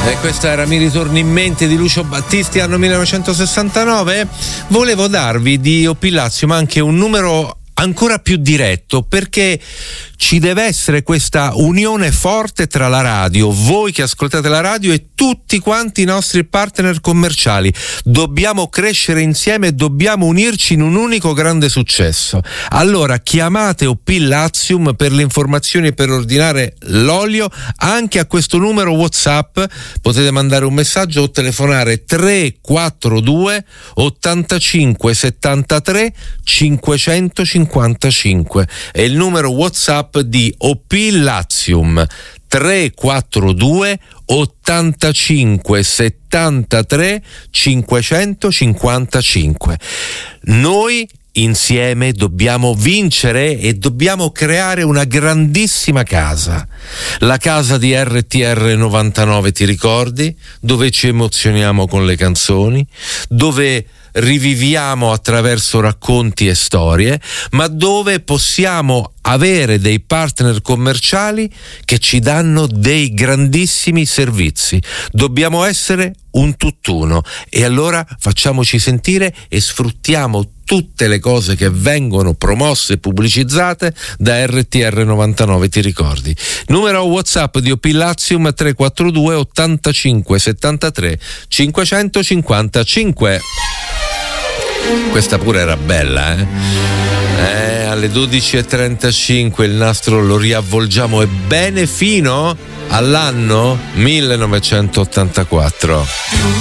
E questa era Mi ritorni in mente di Lucio Battisti, anno 1969. Volevo darvi di Opillazio ma anche un numero ancora più diretto, perché ci deve essere questa unione forte tra la radio, voi che ascoltate la radio, e tutti quanti i nostri partner commerciali. Dobbiamo crescere insieme e dobbiamo unirci in un unico grande successo. Allora chiamate Opillatium per le informazioni e per ordinare l'olio anche a questo numero WhatsApp. Potete mandare un messaggio o telefonare 342 85 73 555. È il numero WhatsApp di Opillatium, 342 85 73 555. Noi insieme dobbiamo vincere e dobbiamo creare una grandissima casa, la casa di RTR 99, ti ricordi? Dove ci emozioniamo con le canzoni, dove riviviamo attraverso racconti e storie, ma dove possiamo avere dei partner commerciali che ci danno dei grandissimi servizi. Dobbiamo essere un tutt'uno, e allora facciamoci sentire e sfruttiamo tutte le cose che vengono promosse e pubblicizzate da RTR 99, ti ricordi? Numero WhatsApp di Opillatium 342 85 73 555. Questa pure era bella, alle 12:35 il nastro lo riavvolgiamo, e bene fino all'anno 1984.